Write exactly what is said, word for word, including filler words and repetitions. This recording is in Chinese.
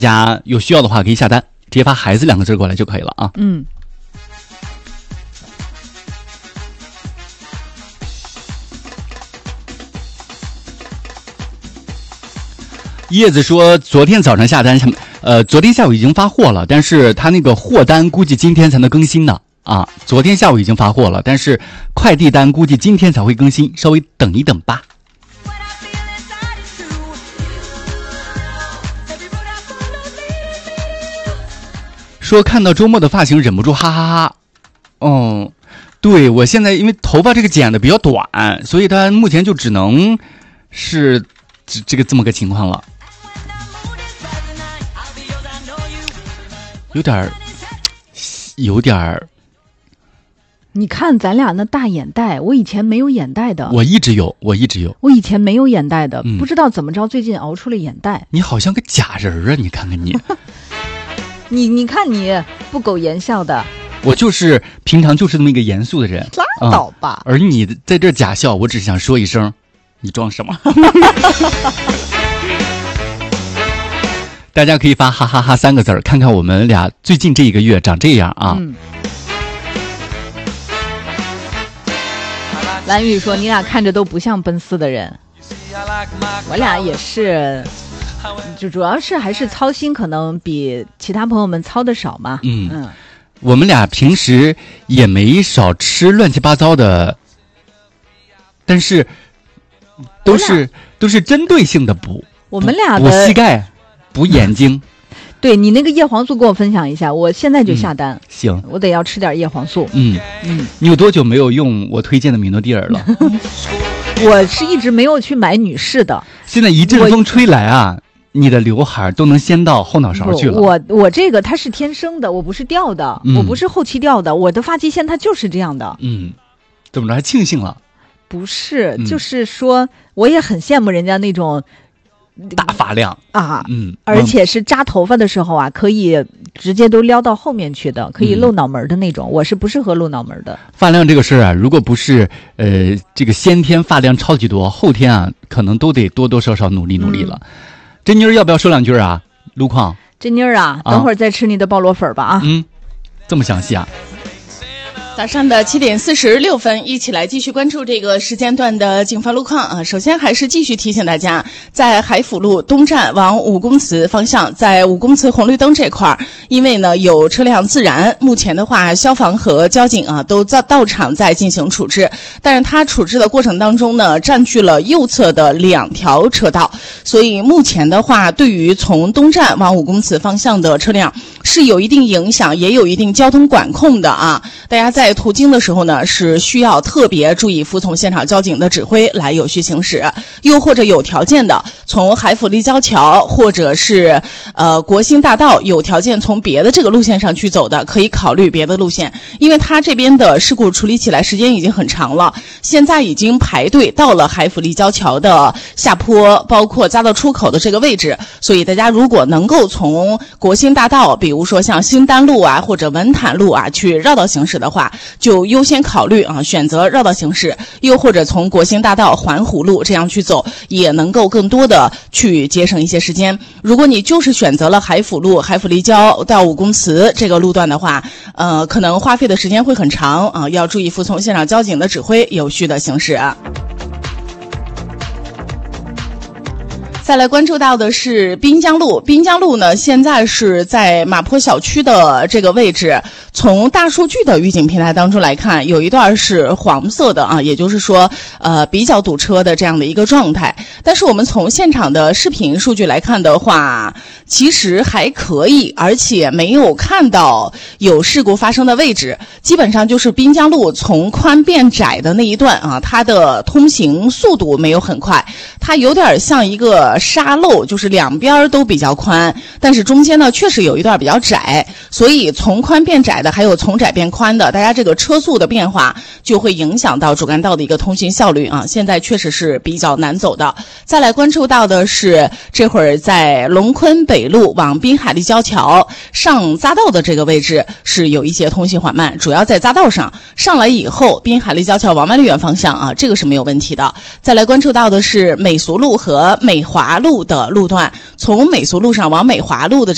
大家有需要的话可以下单，直接发孩子两个字过来就可以了啊。 嗯。 叶子说昨天早上下单，呃，昨天下午已经发货了，但是他那个货单估计今天才能更新呢。啊，昨天下午已经发货了，但是快递单估计今天才会更新，稍微等一等吧。说看到周末的发型忍不住哈哈哈。哦，对，我现在因为头发这个剪的比较短，所以它目前就只能是这这个这么个情况了。有点儿，有点儿。 你看咱俩那大眼袋，我以前没有眼袋的。 我一直有，我一直有。 我以前没有眼袋的， 嗯、 不知道怎么着，最近熬出了眼袋。 你好像个假人啊！你看看你， 你你看你不苟言笑的。 我就是平常就是那么一个严肃的人。 拉倒吧。 嗯、而你在这假笑，我只是想说一声，你装什么？大家可以发哈哈哈三个字儿，看看我们俩最近这一个月长这样啊。 嗯。蓝宇说：“你俩看着都不像奔四的人，我俩也是，就主要是还是操心，可能比其他朋友们操的少嘛。 嗯嗯，我们俩平时也没少吃乱七八糟的，但是都是都是针对性的补。 我们俩的补膝盖。”补眼睛， 对你那个叶黄素给我分享一下，我现在就下单。 嗯、行， 我得要吃点叶黄素。 嗯嗯，你有多久没有用我推荐的米诺地尔了？ 我是一直没有去买女士的。 现在一阵风吹来啊，你的刘海都能掀到后脑勺去了。 我我这个它是天生的，我不是掉的，嗯、我不是后期掉的，我的发际线它就是这样的。 嗯，怎么着还庆幸了？ 不是，嗯、就是说我也很羡慕人家那种。 大发量啊， 嗯， 而且是扎头发的时候啊，可以直接都撩到后面去的，可以露脑门的那种。嗯、我是不适合露脑门的。 发量这个事儿啊，如果不是呃这个先天发量超级多，后天啊可能都得多多少少努力努力了。嗯、这妮儿要不要说两句啊？路况， 这妮儿啊，等会儿再吃你的鲍螺粉吧啊。 嗯，这么详细啊。 早上的七点四十六分，一起来继续关注这个时间段的警方路况啊。首先还是继续提醒大家，在海辅路东站往五公祠方向，在五公祠红绿灯这块儿，因为呢有车辆自燃，目前的话消防和交警啊都在到场在进行处置，但是它处置的过程当中呢，占据了右侧的两条车道，所以目前的话，对于从东站往五公祠方向的车辆是有一定影响，也有一定交通管控的啊。大家在在途经的时候呢，是需要特别注意服从现场交警的指挥来有序行驶，又或者有条件的从海辅立交桥或者是呃国兴大道有条件从别的这个路线上去走的，可以考虑别的路线，因为它这边的事故处理起来时间已经很长了，现在已经排队到了海辅立交桥的下坡，包括匝道出口的这个位置，所以大家如果能够从国兴大道，比如说像新丹路啊或者文坦路啊去绕道行驶的话，就优先考虑啊选择绕道行驶，又或者从国兴大道环湖路这样去走，也能够更多的去节省一些时间。如果你就是选择了海辅路、海辅立交到五公祠这个路段的话，呃，可能花费的时间会很长啊，要注意服从现场交警的指挥，有序的行驶啊。再来关注到的是滨江路，滨江路呢现在是在马坡小区的这个位置，从大数据的预警平台当中来看，有一段是黄色的啊，也就是说呃比较堵车的这样的一个状态。但是我们从现场的视频数据来看的话，其实还可以，而且没有看到有事故发生的位置，基本上就是滨江路从宽变窄的那一段啊，它的通行速度没有很快，它有点像一个沙漏，就是两边都比较宽，但是中间呢确实有一段比较窄，所以从宽变窄的还有从窄变宽的，大家这个车速的变化就会影响到主干道的一个通行效率啊，现在确实是比较难走的。再来关注到的是这会儿在龙昆北路往滨海立交桥上匝道的这个位置是有一些通行缓慢，主要在匝道上上来以后，滨海立交桥往万丽园方向啊，这个是没有问题的。再来关注到的是美俗路和美华路的路段，从美俗路上往美华路的这